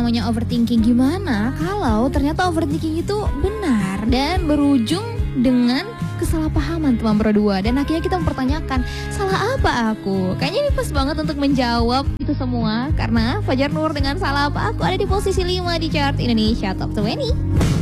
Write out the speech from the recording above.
namanya overthinking. Gimana kalau ternyata overthinking itu benar dan berujung dengan kesalahpahaman teman berdua. Dan akhirnya kita mempertanyakan, salah apa aku? Kayaknya ini pas banget untuk menjawab itu semua. Karena Fajar Nur dengan Salah Apa Aku ada di posisi 5 di chart Indonesia Top 20.